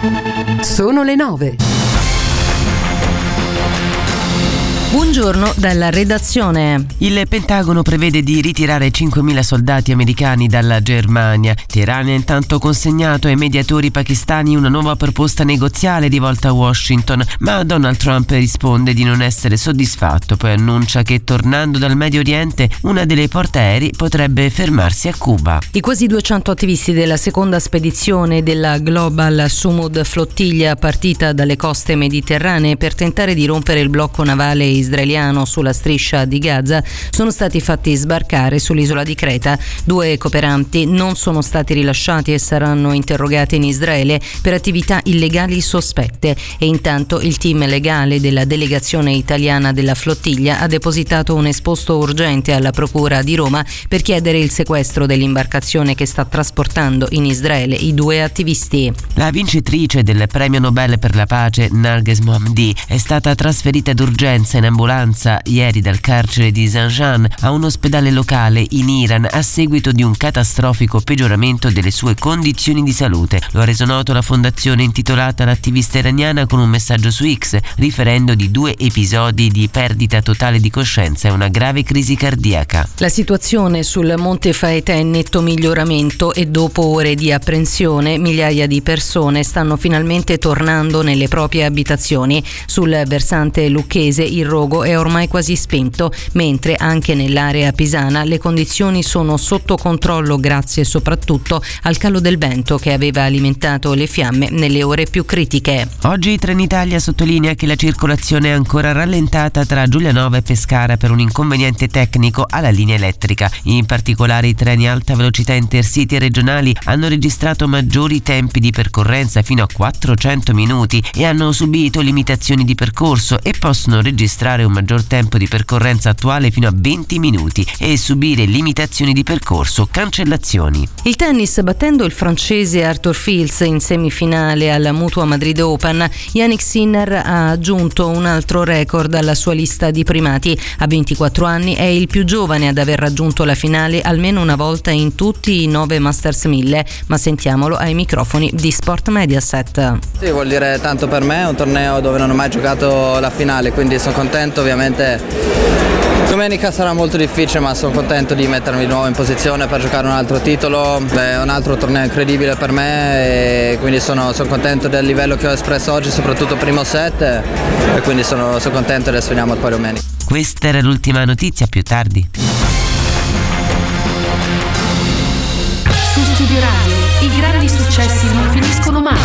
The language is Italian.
Sono le 9. Buongiorno dalla redazione. Il Pentagono prevede di ritirare 5.000 soldati americani dalla Germania. Teheran ha intanto consegnato ai mediatori pakistani una nuova proposta negoziale rivolta a Washington, ma Donald Trump risponde di non essere soddisfatto, poi annuncia che tornando dal Medio Oriente una delle portaerei potrebbe fermarsi a Cuba. I quasi 200 attivisti della seconda spedizione della Global Sumud Flottiglia, partita dalle coste mediterranee per tentare di rompere il blocco navale israeliano sulla striscia di Gaza, sono stati fatti sbarcare sull'isola di Creta. 2 cooperanti non sono stati rilasciati e saranno interrogati in Israele per attività illegali sospette, e intanto il team legale della delegazione italiana della flottiglia ha depositato un esposto urgente alla Procura di Roma per chiedere il sequestro dell'imbarcazione che sta trasportando in Israele i 2 attivisti. La vincitrice del premio Nobel per la pace Narges Mohammadi è stata trasferita d'urgenza in ambulanza ieri dal carcere di Zanjan a un ospedale locale in Iran a seguito di un catastrofico peggioramento delle sue condizioni di salute. Lo ha reso noto la fondazione intitolata all'attivista iraniana con un messaggio su X, riferendo di 2 episodi di perdita totale di coscienza e una grave crisi cardiaca. La situazione sul Monte Faetà è in netto miglioramento e dopo ore di apprensione migliaia di persone stanno finalmente tornando nelle proprie abitazioni. Sul versante lucchese il rogo è ormai quasi spento, mentre anche nell'area pisana le condizioni sono sotto controllo grazie soprattutto al calo del vento che aveva alimentato le fiamme nelle ore più critiche. Oggi Trenitalia sottolinea che la circolazione è ancora rallentata tra Giulianova e Pescara per un inconveniente tecnico alla linea elettrica. In particolare i treni a alta velocità intercity e regionali hanno registrato maggiori tempi di percorrenza fino a 400 minuti e hanno subito limitazioni di percorso e possono registrare un maggior tempo di percorrenza attuale fino a 20 minuti e subire limitazioni di percorso, cancellazioni. Il tennis, battendo il francese Arthur Fils in semifinale alla Mutua Madrid Open, Jannik Sinner ha aggiunto un altro record alla sua lista di primati. A 24 anni è il più giovane ad aver raggiunto la finale almeno una volta in tutti i 9 Masters 1000, ma sentiamolo ai microfoni di Sport Mediaset. Sì, vuol dire tanto per me, è un torneo dove non ho mai giocato la finale, quindi sono contento. Ovviamente domenica sarà molto difficile, ma sono contento di mettermi di nuovo in posizione per giocare un altro titolo. È un altro torneo incredibile per me e quindi sono contento del livello che ho espresso oggi, soprattutto primo set, e quindi sono contento. Adesso vediamo poi domenica. Questa era l'ultima notizia, più tardi. Su Studio Radio i grandi successi non finiscono mai.